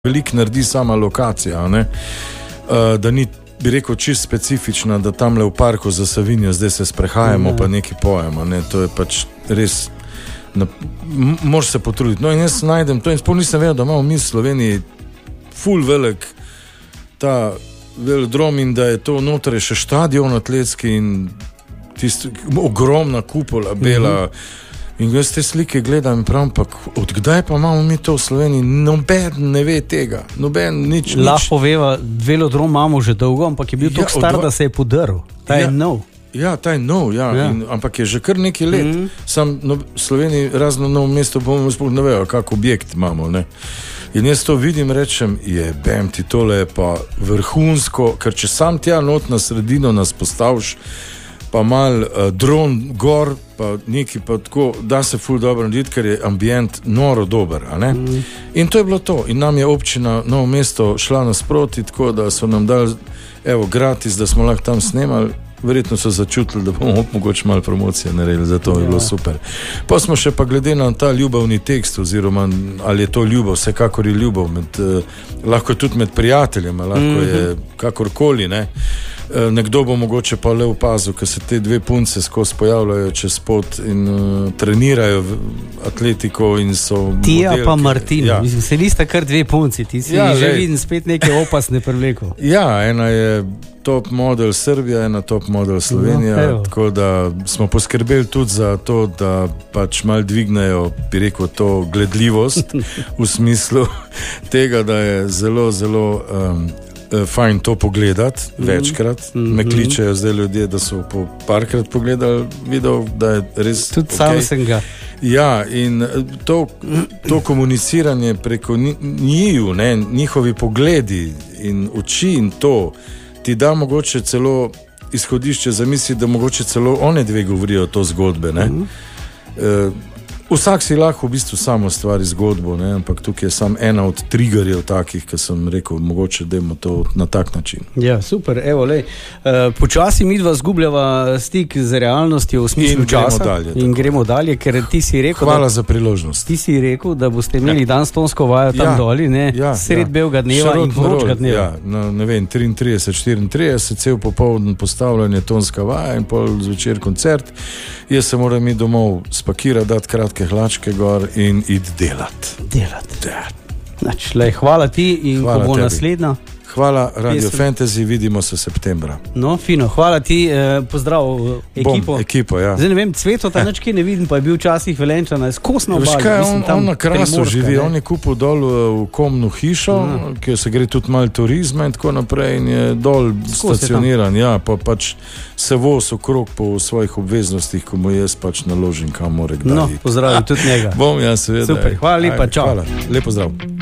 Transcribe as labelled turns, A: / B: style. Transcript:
A: veliko naredi sama lokacija, ne? Da ni, bi rekel, čist specifična, da tamle v parku za Savinjo zdaj se sprehajamo, pa nekaj pojemo, ne? To je pač res, moraš se potruditi. No in jaz najdem to in sploh nisem vedel, da imamo mi v Sloveniji ful velik ta velodrom in da je to noter še štadion atletski in tisti ogromna kupola, bela. In jaz te slike gledam in pravim, pa odkdaj pa imamo mi to v Sloveniji? Noben ne ve tega, noben nič.
B: Lahko poveva, velodrom imamo že dolgo, ampak je bil tako star, da se je podrl. Ta je nov.
A: Ja, ta je nov, ja. Ampak je že kar nekaj let. Sam v Sloveniji razno novo mesto bomo sploh ne vejo, kak objekt imamo, ne. In jaz to vidim, rečem, jebem ti, tole je pa vrhunsko, ker če sam tja not na sredino nas postaviš, pa mal dron gor, pa neki pa tako, da se ful dobro narediti, ker je ambient noro dober, a ne? In to je bilo to. In nam je občina Novo mesto šla nasproti, tako da so nam dali, evo, gratis, da smo lahko tam snemali. Verjetno so začutili, da bomo mogoče malo promocije naredili, zato je bilo super. Pa smo še pa glede na ta ljubavni tekst, oziroma ali je to ljubav, vsekakor je ljubav, lahko je tudi med prijateljima, lahko je kakorkoli, ne. Nekdo bo mogoče pa le opazil, ker se te dve punce skozi pojavljajo čez pot in trenirajo atletiko in so modelke.
B: Tija pa Martin, mislim, se nista kar dve punci, ti si že vidim spet neke opasne prevleko.
A: Ja, ena je top model Srbija, ena top model Slovenija, tako da smo poskrbeli tudi za to, da pač malo dvignejo, bi rekel, to gledljivost v smislu tega, da je zelo, zelo fajn to pogledati večkrat. Me kličejo zdaj ljudje, da so po parkrat pogledali video, da je res
B: tudi sam sem ga.
A: Ja, in to komuniciranje preko njiju, ne, njihovi pogledi in oči in to ti da mogoče celo izhodišče za misli, da mogoče celo one dve govorijo to zgodbe, ne. Vsak si lahko v bistvu samo stvari zgodbo, ne? Ampak tukaj je sam ena od triggerjev takih, ki sem rekel, mogoče dajmo to na tak način.
B: Ja, super, evo, lej, počasi midva zgubljava stik z realnostjo v smislu časa in gremo dalje, ker ti si rekel,
A: hvala za priložnost.
B: Ti si rekel, da boste imeli dan stonsko vajo tam doli, ne, sred belega dneva in vročega dneva.
A: Ja, ne vem, 33, 34, cel popoldan postavljanje tonska vaja in pol zvečer koncert. Jaz se moram iti domov spakirati, dati kratke hlačke gor in iti delati.
B: Znači, hvala ti in hvala ko bo tebi. Naslednja.
A: Hvala Radio Fantasy, vidimo se septembra.
B: No, fino, hvala ti, pozdrav
A: ekipo, ja.
B: Zdaj ne vem, Cveto ta nički ne vidim, pa je bil včasih Velenčana, skosno obali.
A: Veš kaj, on na Krasu živi, on je kupil dol v Komnu hišo, kjer se gre tudi malo turizma in tako naprej in je dol stacioniran, ja, pa pač se voz okrog po svojih obveznostih, ko mu jaz pač naložim, kam more kdaj.
B: No, pozdravim tudi njega.
A: Bom, ja, seveda.
B: Super, hvala lepa, čau.
A: Hvala, lep pozdrav.